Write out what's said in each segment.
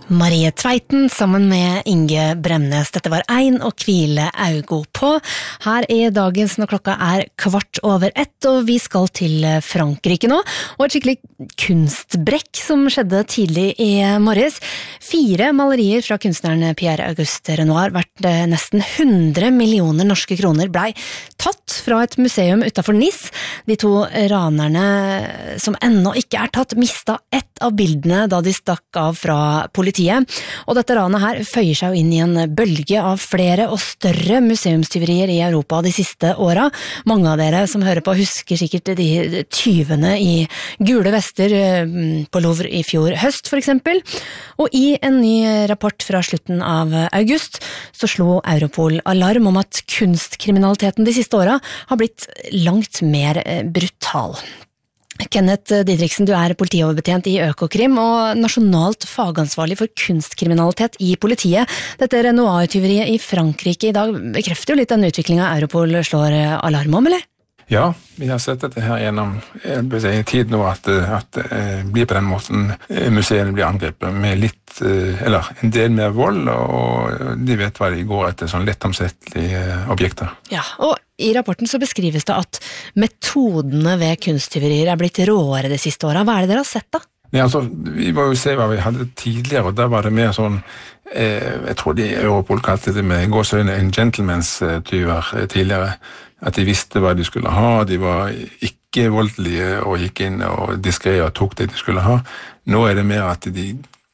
Marie Tveiten sammen med Inge Bremnes. Dette var Ein og hvile augo på. Her dagens når klokka 1:15, og vi skal til Frankrike nå. Og et skikkelig kunstbrekk som skjedde tidlig i morges. 4 malerier fra kunstneren Pierre-Auguste Renoir, verdt nesten 100 millioner norske kroner, blei tatt fra et museum utenfor Nice. De 2 ranerne som ennå ikke tatt, mistet ett av bildene da de stakk av fra politiet. Og dette ranet her føyer seg jo inn i en bølge av flere og større museumstyverier i Europa de siste åra. Mange av dere som hører på husker sikkert de tyvene i gule vester på Louvre i fjor høst for eksempel. Og i en ny rapport fra slutten av august så slo Europol alarm om at kunstkriminaliteten de siste åra har blitt langt mer brutal. Kenneth Didriksen, du politioverbetjent i Økokrim og nasjonalt fagansvarlig for kunstkriminalitet i politiet. Dette Renoir-tyveriet i Frankrike i dag bekrefter jo litt den utviklingen Europol slår alarm om, eller? Ja, vi har sett dette her gjennom en tid nå at det blir på den måten museene blir angrepet med litt, eller en del mer vold, og de vet hva de går etter, sånn lettomsettelige objekter. Ja, og i rapporten så beskrives det at metodene ved kunsttyverier blitt råere de siste årene. Hva det dere har sett da? Ja, altså, vi må jo se hva vi hadde tidligere, og der var det mer sånn, jeg tror de Europol kalte det med gåsøyne en gentleman's-tyver tidligere, at de visste hva de skulle ha, de var ikke voldelige og gikk inn og diskret og tok det de skulle ha. Nå det mer at de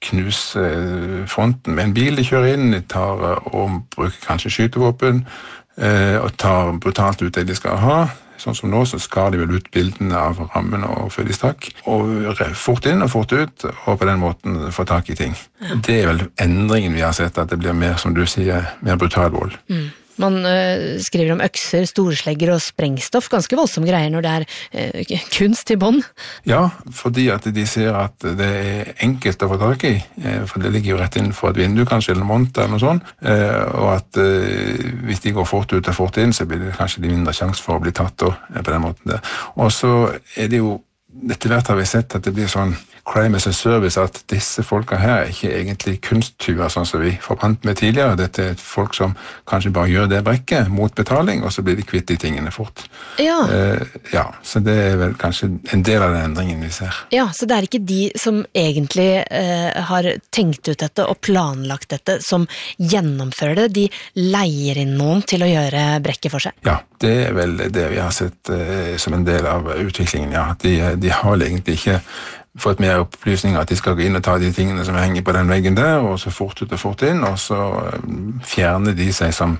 knuser fronten med en bil de kjører inn, de tar og bruker kanskje skytevåpen, og tar brutalt ut det de skal ha. Sånn som nå, så skar de vel ut bildene av rammen og før de stakk, og fort inn og fort ut, og på den måten få tak i ting. Ja. Det vel endringen vi har sett, at det blir mer, som du sier, mer brutal vold. Man skriver om økser, storslegger og sprengstoff, ganske voldsomme greier når det kunst i bånd. Ja, fordi at de ser at det enkelt å få tak i, for det ligger jo rett innenfor et vindu, kanskje, eller monter eller noe sånt, og at hvis de går fort ut og fort inn, så blir det kanskje de mindre sjans for å bli tatt på den måten der. Og så det jo, etter hvert har vi sett at det blir sånn crime as a service, at disse folka her ikke egentlig kunsttyver, sånn som vi forbandt med tidligere. Dette folk som kanskje bare gjør det brekket mot betaling, og så blir de kvitt de tingene fort. Ja. Ja, så det vel kanskje en del av den endringen vi ser. Ja, så det ikke de som egentlig har tenkt ut dette og planlagt dette, som gjennomfører det, de leier inn noen til å gjøre brekket for seg? Ja, det vel det vi har sett som en del av utviklingen, ja. De har egentlig ikke fått mer opplysninger at de skal gå inn og ta de tingene som henger på den veggen der, og så fort ut og fort inn, og så fjerner de seg som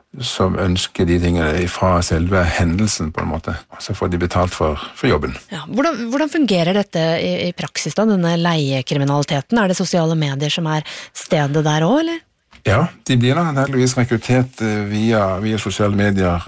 ønsker de tingene fra selve hendelsen på en måte, og så får de betalt for jobben. Ja, hvordan fungerer dette i praksis da, denne leiekriminaliteten? Det sosiale medier som stedet der også, eller? Ja, de blir da antageligvis rekruttert via sosiale medier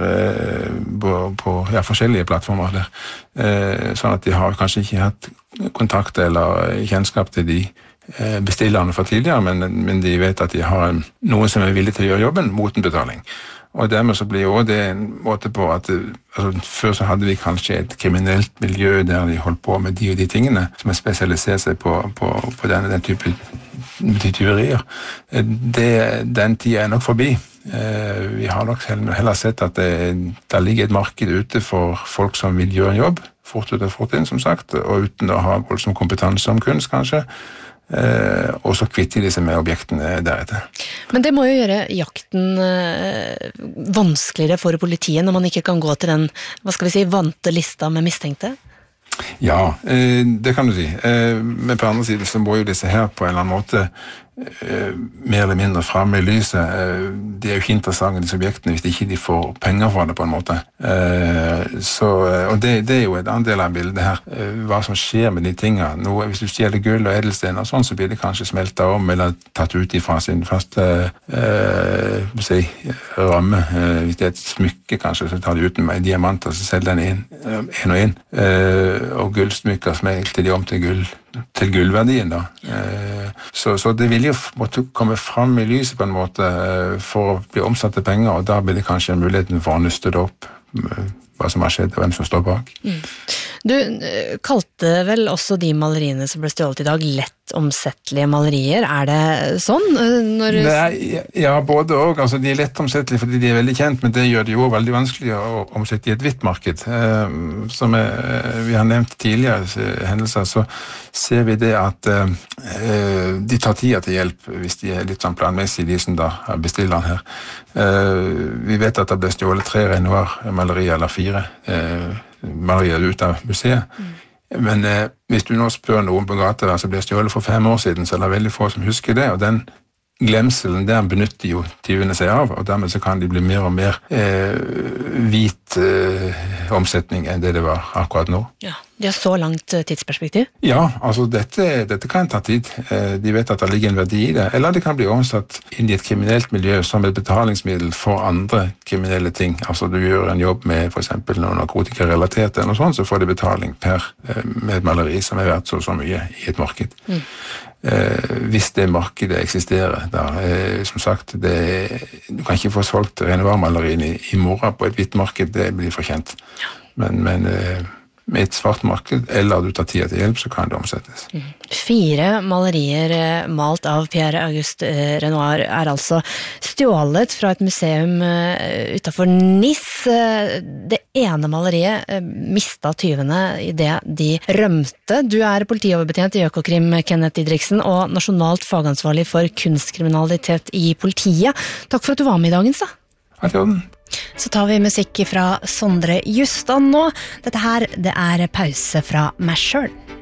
på forskjellige plattformer der. Sånn at de har kanskje ikke hatt kontakt eller kjennskap til de bestillerne fra tidligere, men de vet at de har noen som villig til å gjøre jobben mot en betaling. Og dermed så blir jo det en måte på at før så hadde vi kanskje et kriminelt miljø der de holdt på med de og de tingene, som spesialisert seg på den type tyverier. Den tiden nok forbi. Vi har nok heller sett at det ligger et marked ute for folk som vil gjøre en jobb, fort ut og fort inn, som sagt, og uten å ha voldsom kompetanse om kunst, kanskje. Og så kvitter de seg med objektene deretter. Men det må jo gjøre jakten vanskeligere for politiet når man ikke kan gå til den, hva skal vi si, vante lista med mistenkte? Ja, det kan du si. Men på andre siden så må jo disse her på en eller annen måte mer eller mindre frem i lyset. De jo ikke interessante, disse objektene, hvis ikke de får penger fra det på en måte. Og det jo et annen del av bildet her. Hva som skjer med de tingene. Hvis du stjeler gull og edelstener og sånn, så blir det kanskje smeltet om eller tatt ut ifra sin faste ramme. Hvis det et smykke kanskje, så tar de ut med diamanter, så selger den en og en. Og gullsmykker smelter de om til gullverdien da. Så det vil jo måtte komme fram i lyset på en måte for å bli omsatt til penger, og da blir det kanskje muligheten for å nøste det opp hva som har skjedd og hvem som står bak. Du kalte vel også de maleriene som ble stjålet i dag lett lett omsettelige malerier. Er det sånn? Nei, ja, både og. Altså, de lett omsettelige fordi de veldig kjent, men det gjør det jo veldig vanskelig å omsette i et hvitt marked. Som vi har nevnt tidligere hendelser, så ser vi det at de tar tida til hjelp hvis de litt sånn planmessig, de som da bestiller den her. Vi vet at det ble stjålet 3 Renoir-malerier, eller 4 malerier ut av museet. Men hvis du nå spør noen på gata så ble stjålet for 5 år siden, så er det veldig få som husker det, og den glemselen der benytter jo tyvene seg av, og dermed så kan de bli mer og mer hvit omsetning enn det var akkurat nå. Ja, de har så langt tidsperspektiv? Ja, altså dette kan ta tid. De vet at det ligger en verdi i det, eller det kan bli omsatt inn i et kriminelt miljø som et betalingsmiddel for andre kriminelle ting. Altså du gjør en jobb med for eksempel noe narkotikarelatert eller noe sånt, så får du betaling med et maleri som er verdt så mye i et marked. Hvis det markedet eksisterer da, som sagt du kan ikke få solgt Renoir-maleriene i morgen på et hvitt marked, det blir for kjent, men med et svart marked, eller du tar tida til hjelp, så kan det omsettes. 4 malerier malt av Pierre-Auguste Renoir er altså stjålet fra et museum utenfor Nice. Det ene maleriet mistet tyvene i det de rømte. Du er politioverbetjent i Økokrim, Kenneth Didriksen, og nasjonalt fagansvarlig for kunstkriminalitet i politiet. Takk for at du var med i dagens, da. Alt i orden. Så tar vi musikk fra Sondre Justad nå. Dette her, det er pause fra meg selv.